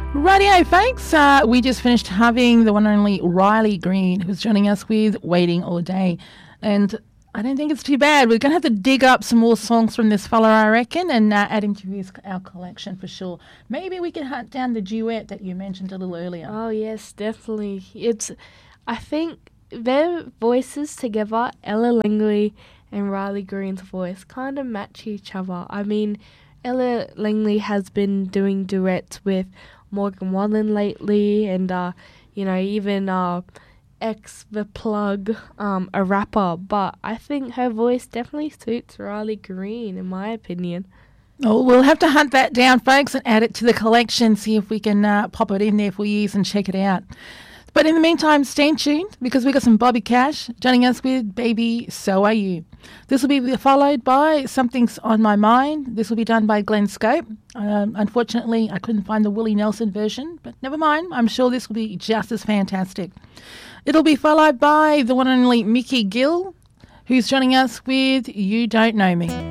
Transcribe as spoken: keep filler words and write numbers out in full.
Rightio, folks. Uh, we just finished having the one and only Riley Green, who's joining us with Waiting All Day. And I don't think it's too bad. We're going to have to dig up some more songs from this fella, I reckon, and uh, add him to his, our collection for sure. Maybe we can hunt down the duet that you mentioned a little earlier. Oh, yes, definitely. It's, I think their voices together, Ella Langley and Riley Green's voice, kind of match each other. I mean, Ella Langley has been doing duets with Morgan Wallen lately, and uh, you know, even uh, X the Plug, um, a rapper. But I think her voice definitely suits Riley Green, in my opinion. Oh, we'll have to hunt that down, folks, and add it to the collection. See if we can uh, pop it in there for you and check it out. But in the meantime, stay tuned because we got some Bobby Cash joining us with Baby, So Are You. This will be followed by Something's on My Mind. This will be done by Glenn Scope. Um, unfortunately, I couldn't find the Willie Nelson version, but never mind. I'm sure this will be just as fantastic. It'll be followed by the one and only Mickey Gill, who's joining us with You Don't Know Me.